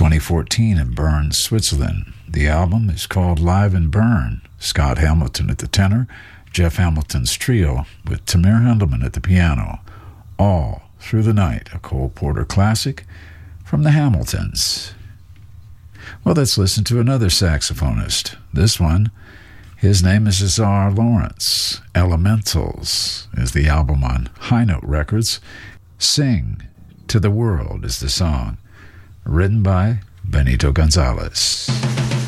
2014 in Bern, Switzerland. The album is called Live in Bern. Scott Hamilton at the tenor, Jeff Hamilton's trio with Tamir Handelman at the piano. All Through the Night, a Cole Porter classic from the Hamiltons. Well, let's listen to another saxophonist. This one, his name is Azar Lawrence. Elementals is the album on High Note Records. Sing to the World is the song, written by Benito Gonzalez.